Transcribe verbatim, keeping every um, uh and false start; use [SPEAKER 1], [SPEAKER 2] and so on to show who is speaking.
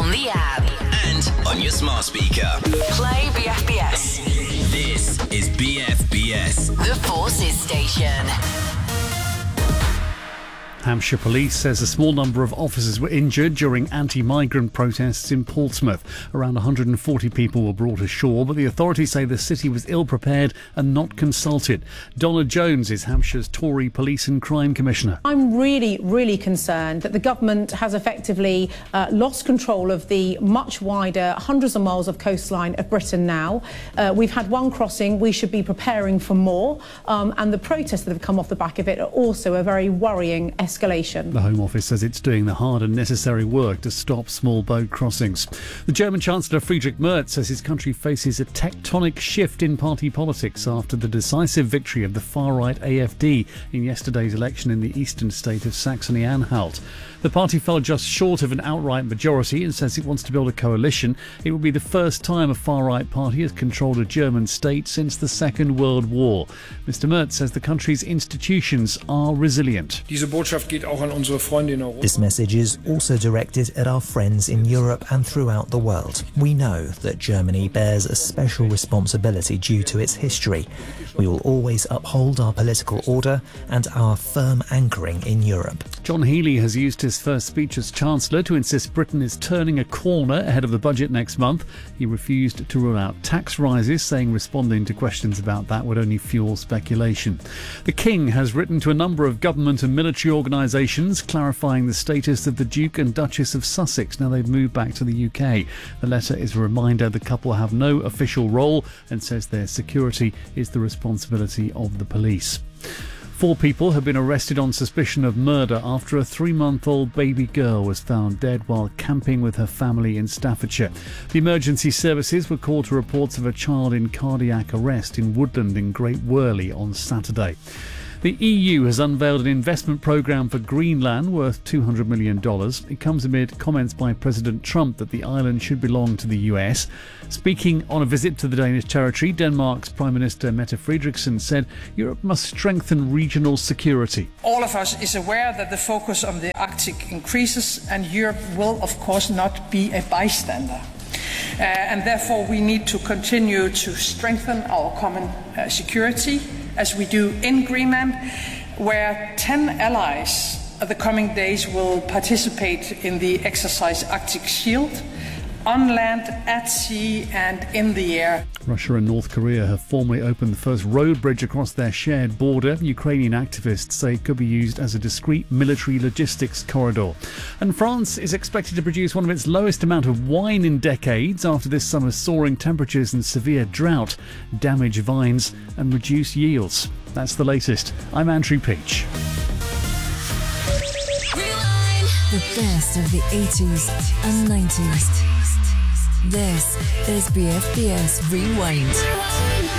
[SPEAKER 1] on the app
[SPEAKER 2] and on your smart speaker.
[SPEAKER 1] Play B F B S.
[SPEAKER 2] This is B F B S,
[SPEAKER 1] The Forces Station.
[SPEAKER 3] Hampshire Police says a small number of officers were injured during anti-migrant protests in Portsmouth. Around one hundred forty people were brought ashore, but the authorities say the city was ill-prepared and not consulted. Donna Jones is Hampshire's Tory Police and Crime Commissioner.
[SPEAKER 4] I'm really, really concerned that the government has effectively uh, lost control of the much wider hundreds of miles of coastline of Britain now. Uh, we've had one crossing, we should be preparing for more, um, and the protests that have come off the back of it are also a very worrying escalation. The
[SPEAKER 3] Home Office says it's doing the hard and necessary work to stop small boat crossings. The German Chancellor Friedrich Merz says his country faces a tectonic shift in party politics after the decisive victory of the far-right A F D in yesterday's election in the eastern state of Saxony-Anhalt. The party fell just short of an outright majority and says it wants to build a coalition. It will be the first time a far-right party has controlled a German state since the Second World War. Mister Merz says the country's institutions are resilient.
[SPEAKER 5] This message is also directed at our friends in Europe and throughout the world. We know that Germany bears a special responsibility due to its history. We will always uphold our political order and our firm anchoring in Europe.
[SPEAKER 3] John Healey has used his first speech as Chancellor to insist Britain is turning a corner ahead of the budget next month. He refused to rule out tax rises, saying responding to questions about that would only fuel speculation. The King has written to a number of government and military organisations clarifying the status of the Duke and Duchess of Sussex now they've moved back to the U K. The letter is a reminder the couple have no official role and says their security is the responsibility of the police. Four people have been arrested on suspicion of murder after a three-month-old baby girl was found dead while camping with her family in Staffordshire. The emergency services were called to reports of a child in cardiac arrest in Woodland in Great Worley on Saturday. The E U has unveiled an investment programme for Greenland worth two hundred million dollars. It comes amid comments by President Trump that the island should belong to the U S. Speaking on a visit to the Danish territory, Denmark's Prime Minister Mette Frederiksen said Europe must strengthen regional security.
[SPEAKER 6] All of us is aware that the focus on the Arctic increases and Europe will of course not be a bystander. Uh, and therefore we need to continue to strengthen our common uh, security as we do in Greenland, where ten allies of the coming days will participate in the exercise Arctic Shield, on land, at sea and in the air.
[SPEAKER 3] Russia and North Korea have formally opened the first road bridge across their shared border. Ukrainian activists say it could be used as a discreet military logistics corridor. And France is expected to produce one of its lowest amount of wine in decades after this summer's soaring temperatures and severe drought damage vines and reduce yields. That's the latest. I'm Andrew Peach.
[SPEAKER 7] The best of the eighties and nineties. This is B F B S Rewind.